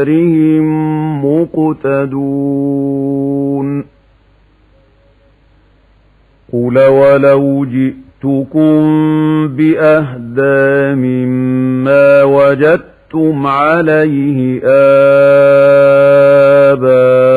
بآثارهم مقتدون قل ولو جئتكم بأهدى مما وجدتم عليه آباءكم